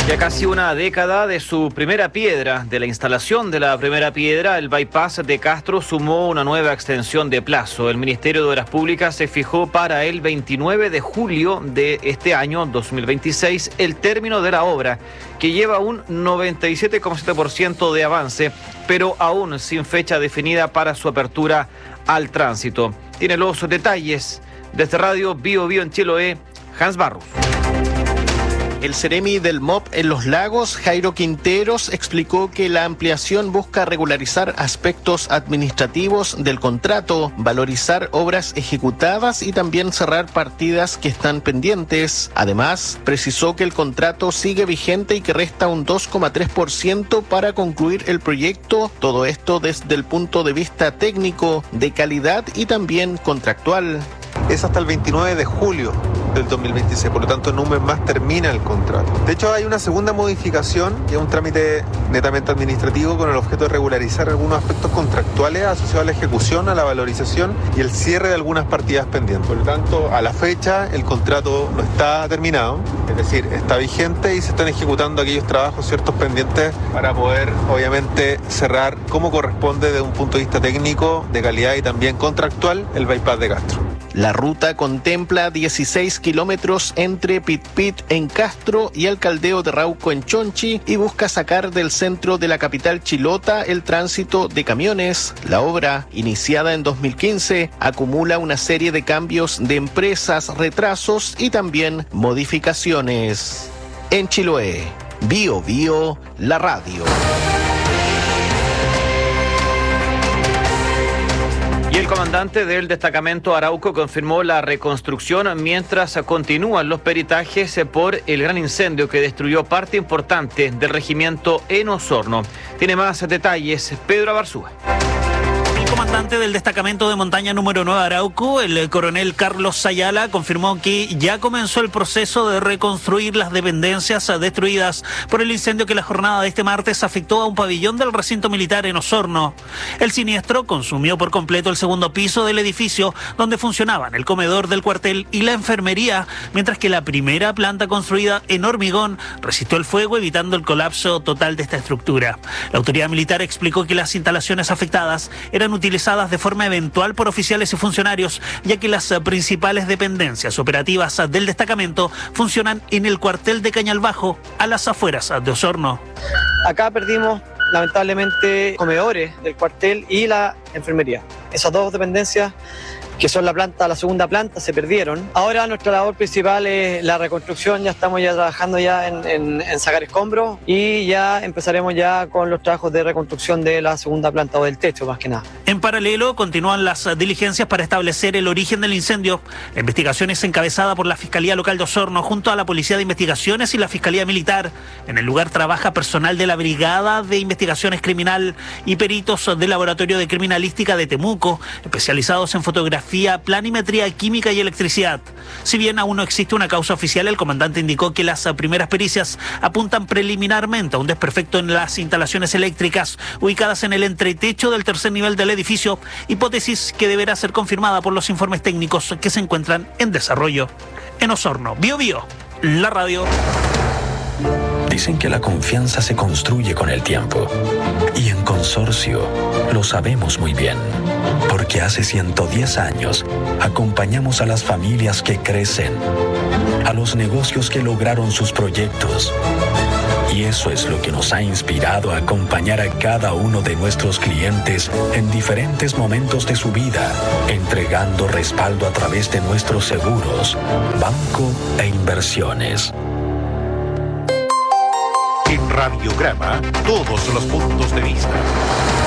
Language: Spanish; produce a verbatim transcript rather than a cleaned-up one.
Ya casi una década de su primera piedra, de la instalación de la primera piedra, el bypass de Castro sumó una nueva extensión de plazo. El Ministerio de Obras Públicas se fijó para el veintinueve de julio de este año dos mil veintiséis el término de la obra, que lleva un noventa y siete coma siete por ciento de avance, pero aún sin fecha definida para su apertura al tránsito. Tiene los detalles desde Radio Bio Bio en Chiloé, Hans Barros. El Ceremi del M O P en Los Lagos, Jairo Quinteros, explicó que la ampliación busca regularizar aspectos administrativos del contrato, valorizar obras ejecutadas y también cerrar partidas que están pendientes. Además, precisó que el contrato sigue vigente y que resta un dos coma tres por ciento para concluir el proyecto, todo esto desde el punto de vista técnico, de calidad y también contractual. Es hasta el veintinueve de julio del dos mil veintiséis, por lo tanto en un mes más termina el contrato. De hecho, hay una segunda modificación, que es un trámite netamente administrativo con el objeto de regularizar algunos aspectos contractuales asociados a la ejecución, a la valorización y el cierre de algunas partidas pendientes. Por lo tanto, a la fecha el contrato no está terminado, es decir, está vigente y se están ejecutando aquellos trabajos ciertos pendientes para poder, obviamente, cerrar como corresponde desde un punto de vista técnico, de calidad y también contractual el bypass de Castro. La ruta contempla dieciséis kilómetros entre Pitpit en Castro y el Caldeo de Rauco en Chonchi y busca sacar del centro de la capital chilota el tránsito de camiones. La obra, iniciada en dos mil quince, acumula una serie de cambios de empresas, retrasos y también modificaciones. En Chiloé, Bio Bio, la radio. El comandante del destacamento Arauco confirmó la reconstrucción mientras continúan los peritajes por el gran incendio que destruyó parte importante del regimiento en Osorno. Tiene más detalles Pedro Abarzúa. El comandante del destacamento de montaña número nueve Arauco, el coronel Carlos Sayala, confirmó que ya comenzó el proceso de reconstruir las dependencias destruidas por el incendio que la jornada de este martes afectó a un pabellón del recinto militar en Osorno. El siniestro consumió por completo el segundo piso del edificio donde funcionaban el comedor del cuartel y la enfermería, mientras que la primera planta construida en hormigón resistió el fuego, evitando el colapso total de esta estructura. La autoridad militar explicó que las instalaciones afectadas eran utilizadas de forma eventual por oficiales y funcionarios, ya que las principales dependencias operativas del destacamento funcionan en el cuartel de Cañalbajo, a las afueras de Osorno. Acá perdimos lamentablemente comedores del cuartel y la enfermería. Esas dos dependencias, que son la planta, la segunda planta, se perdieron. Ahora nuestra labor principal es la reconstrucción. Ya estamos ya trabajando ya en, en, en sacar escombros y ya empezaremos ya con los trabajos de reconstrucción de la segunda planta o del techo, más que nada. En paralelo, continúan las diligencias para establecer el origen del incendio. La investigación es encabezada por la Fiscalía Local de Osorno junto a la Policía de Investigaciones y la Fiscalía Militar. En el lugar trabaja personal de la Brigada de Investigaciones Criminal y peritos del Laboratorio de Criminalística de Temuco, especializados en fotografía, planimetría, química y electricidad. Si bien aún no existe una causa oficial, el comandante indicó que las primeras pericias apuntan preliminarmente a un desperfecto en las instalaciones eléctricas ubicadas en el entretecho del tercer nivel del edificio, hipótesis que deberá ser confirmada por los informes técnicos que se encuentran en desarrollo. En Osorno, Bio Bio, la radio. Dicen que la confianza se construye con el tiempo. Y en Consorcio lo sabemos muy bien. Porque hace ciento diez años acompañamos a las familias que crecen, a los negocios que lograron sus proyectos. Y eso es lo que nos ha inspirado a acompañar a cada uno de nuestros clientes en diferentes momentos de su vida, entregando respaldo a través de nuestros seguros, banco e inversiones. En Radiograma, todos los puntos de vista.